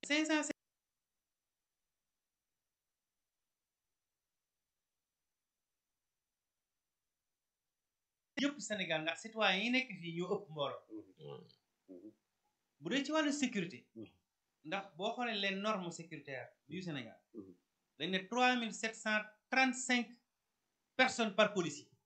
500 yëpp Sénégal ndax citoyen yi nekk fii ñoo ëpp mbooloo bu dee ci wàllu sécurité ndax boo xoolee les normes sécuritaires du Sénégal dañ ne 3735 personnes par policier